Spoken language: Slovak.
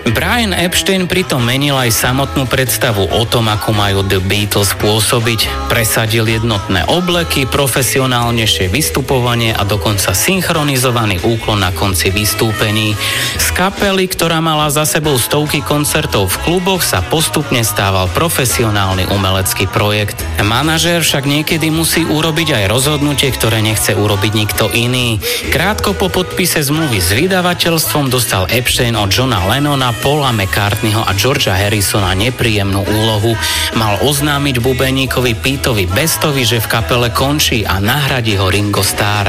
Brian Epstein pritom menil aj samotnú predstavu o tom, ako majú The Beatles pôsobiť. Presadil jednotné obleky, profesionálnejšie vystupovanie a dokonca synchronizovaný úklon na konci vystúpení. Z kapely, ktorá mala za sebou stovky koncertov v kluboch, sa postupne stával profesionálny umelecký projekt. Manažér však niekedy musí urobiť aj rozhodnutie, ktoré nechce urobiť nikto iný. Krátko po podpise zmluvy s vydavateľstvom dostal Epstein od Johna Lennona, Paula McCartneyho a Georgea Harrisona nepríjemnú úlohu. Mal oznámiť bubeníkovi Peteovi Bestovi, že v kapele končí a nahradí ho Ringo Starr.